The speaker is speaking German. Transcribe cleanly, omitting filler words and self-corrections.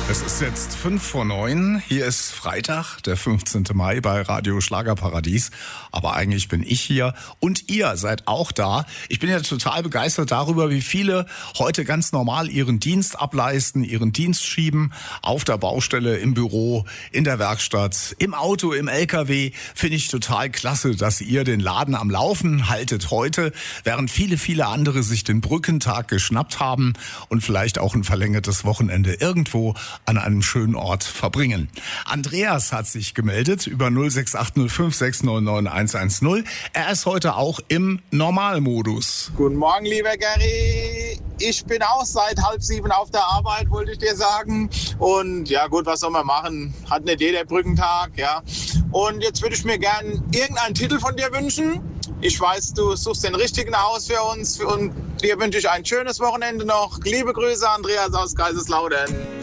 Es ist jetzt 8:55. Hier ist Freitag, der 15. Mai bei Radio Schlagerparadies. Aber eigentlich bin ich hier und ihr seid auch da. Ich bin ja total begeistert darüber, wie viele heute ganz normal ihren Dienst ableisten, ihren Dienst schieben. Auf der Baustelle, im Büro, in der Werkstatt, im Auto, im LKW. Finde ich total klasse, dass ihr den Laden am Laufen haltet heute, während viele andere sich den Brückentag geschnappt haben und vielleicht auch ein verlängertes Wochenende irgendwo an einem schönen Ort verbringen. Andreas hat sich gemeldet über 06805 699 110. Er ist heute auch im Normalmodus. Guten Morgen, lieber Gary. Ich bin auch seit 6:30 auf der Arbeit, wollte ich dir sagen. Und ja gut, was soll man machen? Hat nicht jeder Brückentag, ja. Und jetzt würde ich mir gerne irgendeinen Titel von dir wünschen. Ich weiß, du suchst den richtigen aus für uns. Und dir wünsche ich ein schönes Wochenende noch. Liebe Grüße, Andreas aus Kaiserslautern.